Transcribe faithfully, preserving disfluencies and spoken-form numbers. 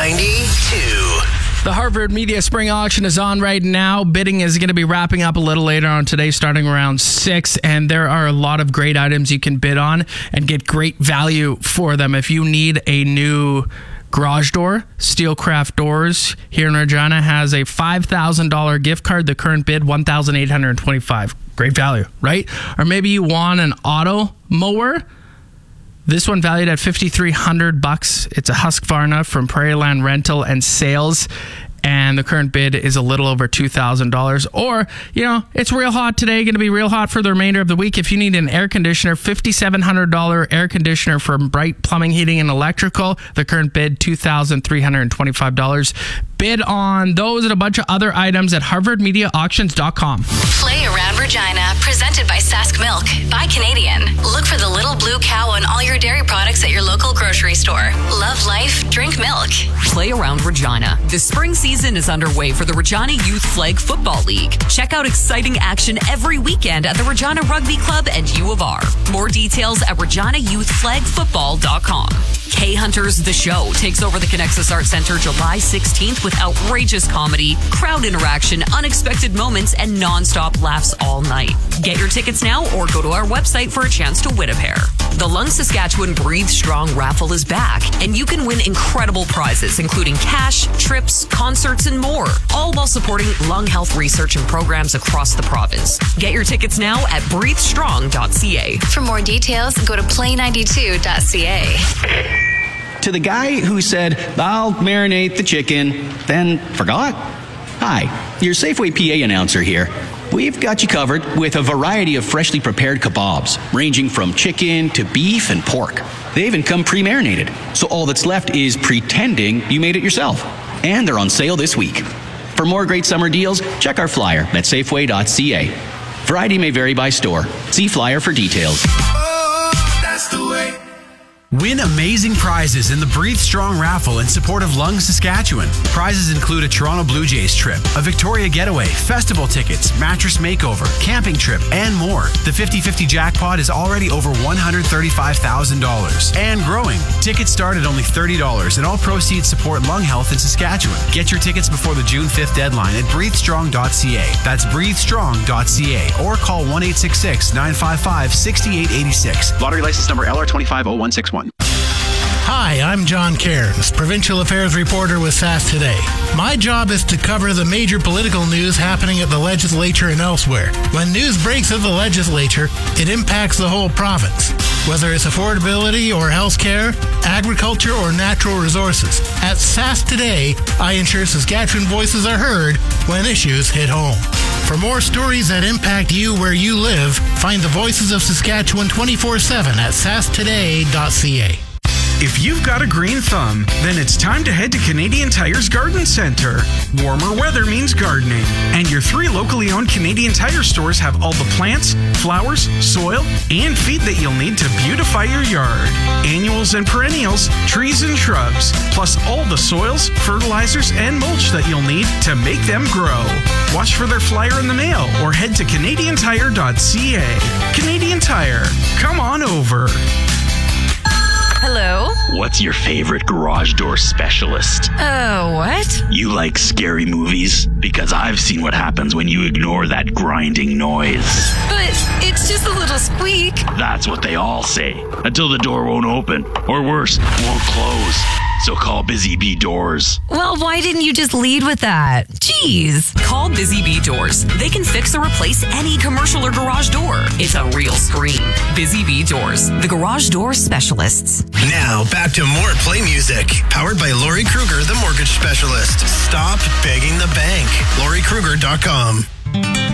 ninety-two. The Harvard Media Spring Auction is on right now. Bidding is going to be wrapping up a little later on today, starting around six. And there are a lot of great items you can bid on and get great value for them. If you need a new garage door, Steelcraft Doors here in Regina has a five thousand dollars gift card. The current bid, one thousand eight hundred twenty-five dollars. Great value, right? Or maybe you want an auto mower. This one valued at fifty-three hundred bucks. It's a Husqvarna from Prairie Land Rental and Sales, and the current bid is a little over two thousand dollars. Or, you know, it's real hot today, going to be real hot for the remainder of the week. If you need an air conditioner, fifty-seven hundred dollars air conditioner from Bright Plumbing, Heating, and Electrical. The current bid, two thousand three hundred twenty-five dollars. Bid on those and a bunch of other items at harvard media auctions dot com. Play Around Regina, presented by Sask Milk. By Canadian. Look for the little blue cow on all your dairy products at your local grocery store. Love life, drink milk. Play Around Regina. The spring season is underway for the Regina Youth Flag Football League. Check out exciting action every weekend at the Regina Rugby Club and U of R. More details at regina youth flag football dot com. K Hunters The Show takes over the Connexus Arts Center July sixteenth with outrageous comedy, crowd interaction, unexpected moments, and non-stop laughs all night. Get your tickets now or go to our website for a chance to win a pair. The Lung Saskatchewan Breathe Strong raffle is back, and you can win incredible prizes, including cash, trips, concerts, and more, all while supporting lung health research and programs across the province. Get your tickets now at breathe strong dot c a. For more details, go to play ninety-two dot c a. To the guy who said, I'll marinate the chicken, then forgot? Hi, your Safeway P A announcer here. We've got you covered with a variety of freshly prepared kebabs, ranging from chicken to beef and pork. They even come pre-marinated, so all that's left is pretending you made it yourself. And they're on sale this week. For more great summer deals, check our flyer at safeway dot c a. Variety may vary by store. See flyer for details. Oh, that's the way. Win amazing prizes in the Breathe Strong raffle in support of Lung Saskatchewan. Prizes include a Toronto Blue Jays trip, a Victoria getaway, festival tickets, mattress makeover, camping trip, and more. The fifty-fifty jackpot is already over one hundred thirty-five thousand dollars and growing. Tickets start at only thirty dollars, and all proceeds support lung health in Saskatchewan. Get your tickets before the June fifth deadline at breathe strong dot c a. That's breathe strong dot c a, or call one eight six six, nine five five, six eight eight six. Lottery license number L R two five zero one six one. Hi, I'm John Cairns, Provincial Affairs Reporter with S A S Today. My job is to cover the major political news happening at the legislature and elsewhere. When news breaks at the legislature, it impacts the whole province, whether it's affordability or health care, agriculture or natural resources. At S A S Today, I ensure Saskatchewan voices are heard when issues hit home. For more stories that impact you where you live, find the Voices of Saskatchewan twenty-four seven at s a s today dot c a. If you've got a green thumb, then it's time to head to Canadian Tire's Garden Centre. Warmer weather means gardening, and your three locally owned Canadian Tire stores have all the plants, flowers, soil, and feed that you'll need to beautify your yard. Annuals and perennials, trees and shrubs, plus all the soils, fertilizers, and mulch that you'll need to make them grow. Watch for their flyer in the mail or head to canadian tire dot c a. Canadian Tire, come on over. Hello? What's your favorite garage door specialist? Uh, what? You like scary movies? Because I've seen what happens when you ignore that grinding noise. But it's just a little squeak. That's what they all say. Until the door won't open. Or worse, won't close. So call Busy Bee Doors. Well, why didn't you just lead with that? Jeez. Call Busy Bee Doors. They can fix or replace any commercial or garage door. It's a real scream. Busy Bee Doors, the garage door specialists. Now, back to more Play Music. Powered by Lori Kruger, the mortgage specialist. Stop begging the bank. Lori Kruger dot com.